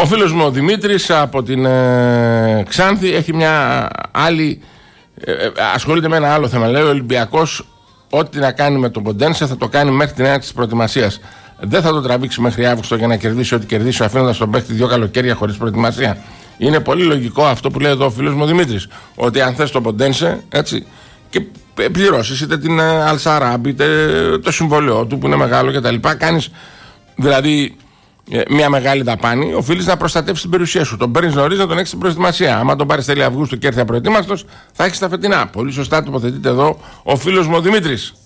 Ο φίλος μου ο Δημήτρης από την Ξάνθη έχει μια άλλη. Ασχολείται με ένα άλλο θέμα. Λέει: ο Ολυμπιακός, ό,τι να κάνει με τον Ποντένσε, θα το κάνει μέχρι την έναρξη της προετοιμασίας. Δεν θα το τραβήξει μέχρι Αύγουστο για να κερδίσει ό,τι κερδίσει, αφήνοντας τον παίχτη 2 καλοκαίρια χωρίς προετοιμασία. Είναι πολύ λογικό αυτό που λέει εδώ ο φίλος μου ο Δημήτρης. Ότι αν θες τον Ποντένσε, έτσι, και πληρώσεις είτε την Αλσαράμπ είτε το συμβόλαιό του που είναι μεγάλο κτλ. Κάνεις δηλαδή μια μεγάλη δαπάνη, οφείλεις να προστατεύσεις την περιουσία σου. Τον παίρνεις νωρίς να τον έχεις στην προετοιμασία. Άμα τον πάρεις τέλη Αυγούστου και έρθει απροετοίμαστος, θα έχεις τα φετινά. Πολύ σωστά τοποθετείται εδώ ο φίλος μου ο Δημήτρης.